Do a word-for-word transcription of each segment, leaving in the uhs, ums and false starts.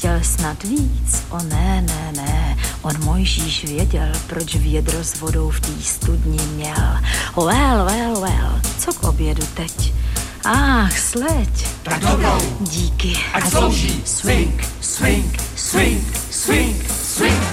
Chtěl snad víc, o ne, ne, ne, on Mojžíš věděl, proč vědro s vodou v té studni měl. Well, well, well, co k obědu teď? Ach, sleď. Tak dobrou. Díky. Ať slouží. Swing, swing, swing, swing, swing.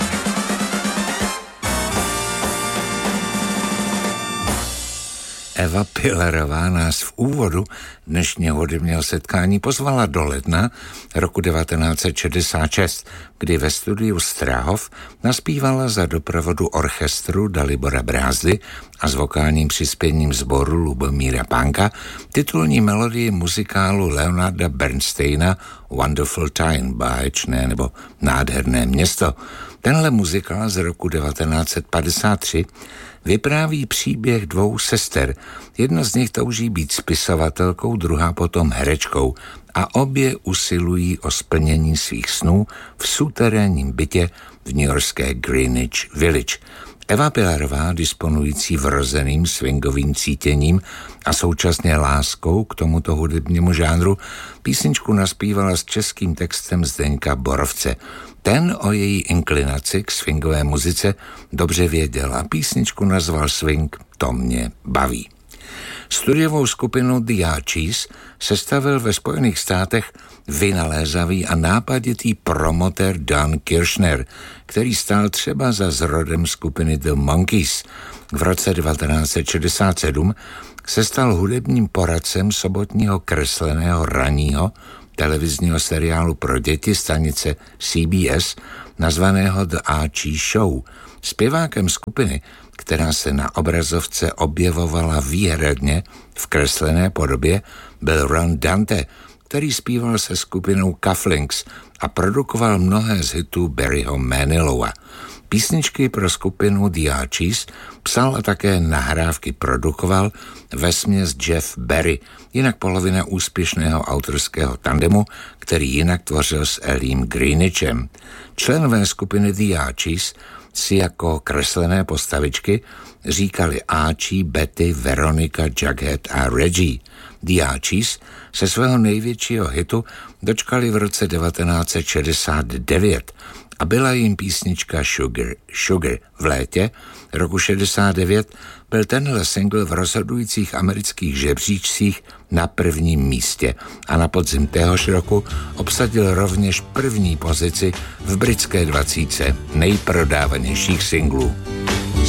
Eva Pilarová nás v úvodu dnešního hudebního setkání pozvala do ledna roku devatenáct set šedesát šest, kdy ve studiu Strahov naspívala za doprovodu orchestru Dalibora Brázdy a s vokálním přispěním sboru Lubomíra Pánka titulní melodii muzikálu Leonarda Bernsteina Wonderful Time, báječné nebo nádherné město. Tenhle muzikál z roku devatenáct set padesát tři vypráví příběh dvou sester. Jedna z nich touží být spisovatelkou, druhá potom herečkou a obě usilují o splnění svých snů v suterénním bytě v newyorské Greenwich Village. Eva Pilarová, disponující vrozeným swingovým cítěním a současně láskou k tomuto hudebnímu žánru, písničku naspívala s českým textem Zdeňka Borovce. Ten o její inklinaci k swingové muzice dobře věděl a písničku nazval Swing To mě baví. Studiovou skupinu The Archies sestavil ve Spojených státech vynalézavý a nápaditý promotér Dan Kirshner, který stál třeba za zrodem skupiny The Monkees. V roce devatenáct set šedesát sedm se stal hudebním poradcem sobotního kresleného ranního televizního seriálu pro děti stanice C B S nazvaného The Archie Show. Zpěvákem skupiny, která se na obrazovce objevovala výhradně v kreslené podobě, byl Ron Dante, který zpíval se skupinou Cufflinks a produkoval mnohé z hitů Barryho Manilowa. Písničky pro skupinu The Archies psal a také nahrávky produkoval vesměs Jeff Barry, jinak polovina úspěšného autorského tandemu, který jinak tvořil s Eliem Greenwichem. Členové skupiny The Archies si jako kreslené postavičky říkali Archie, Betty, Veronica, Jughead a Reggie. The Archies se svého největšího hitu dočkali v roce devatenáct set šedesát devět a byla jim písnička Sugar, Sugar. V létě roku šedesát devět byl tenhle single v rozhodujících amerických žebříčcích na prvním místě a na podzim téhož roku obsadil rovněž první pozici v britské dvacítce nejprodávanějších singlů.